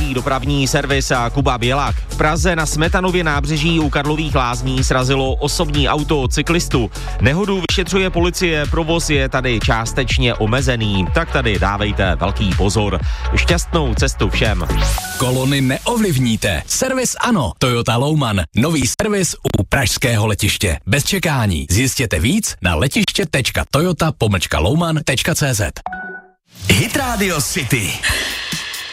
Pražský dopravní servis a Kuba Bělák. V Praze na Smetanově nábřeží u Karlových Lázní srazilo osobní auto cyklistu. Nehodu vyšetřuje policie, provoz je tady částečně omezený, tak tady dávejte velký pozor. Šťastnou cestu všem. Kolony neovlivníte. Servis ano. Toyota Louman. Nový servis u pražského letiště. Bez čekání. Zjistěte víc na letiště.toyota-louman.cz. Hit Radio City.